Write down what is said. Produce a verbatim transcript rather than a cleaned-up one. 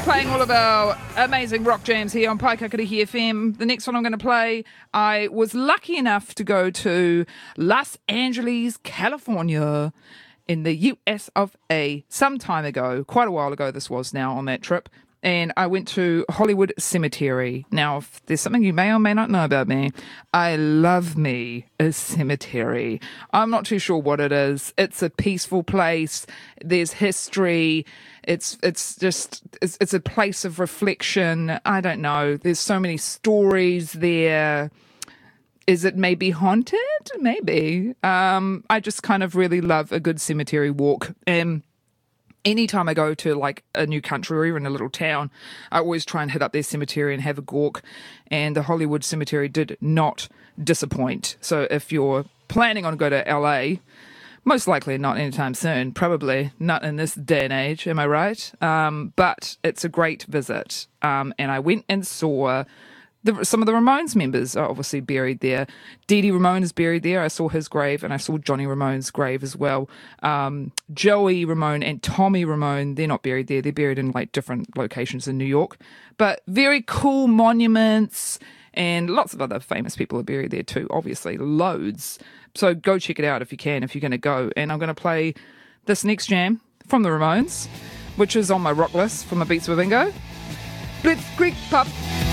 playing all of our amazing rock jams here on Paikakarihi F M. The next one I'm going to play, I was lucky enough to go to Los Angeles, California in the U S of A some time ago, quite a while ago this was now on that trip. And I went to Hollywood Cemetery. Now, if there's something you may or may not know about me, I love me a cemetery. I'm not too sure what it is. It's a peaceful place. There's history. It's it's just, it's, it's a place of reflection. I don't know. There's so many stories there. Is it maybe haunted? Maybe. Um, I just kind of really love a good cemetery walk. And anytime I go to like a new country or even a little town, I always try and hit up their cemetery and have a gawk. And the Hollywood Cemetery did not disappoint. So if you're planning on going to L A, most likely not anytime soon, probably not in this day and age, am I right? Um, but it's a great visit. Um, and I went and saw The, some of the Ramones members are obviously buried there. Dee Dee Ramone is buried there. I saw his grave, and I saw Johnny Ramone's grave as well. Um, Joey Ramone and Tommy Ramone, they're not buried there. They're buried in like different locations in New York. But very cool monuments, and lots of other famous people are buried there too, obviously, loads. So go check it out if you can, if you're going to go. And I'm going to play this next jam from the Ramones, which is on my rock list from the Beats with Bingo. Blitzkrieg Pop.